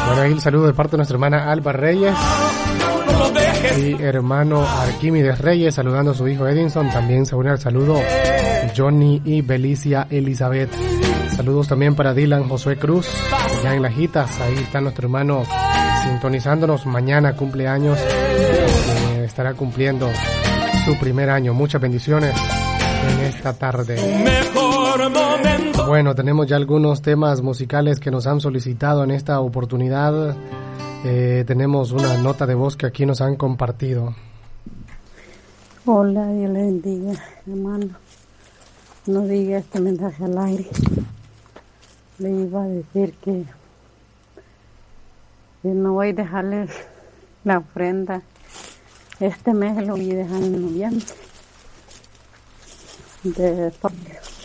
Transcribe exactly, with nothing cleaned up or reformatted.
Bueno, ahí el saludo de parte de nuestra hermana Alba Reyes y hermano Arquímedes Reyes, saludando a su hijo Edinson. También se une al saludo Johnny y Belicia Elizabeth. Saludos también para Dylan Josué Cruz, allá en Lajitas. Ahí está nuestro hermano sintonizándonos. Mañana cumpleaños, eh, estará cumpliendo su primer año. Muchas bendiciones en esta tarde. Bueno, tenemos ya algunos temas musicales que nos han solicitado en esta oportunidad. Eh, tenemos una nota de voz que aquí nos han compartido. Hola, Dios le bendiga, hermano. No diga este mensaje al aire. Le iba a decir que, que no voy a dejarle la ofrenda. Este mes lo voy a dejar en noviembre. De, porque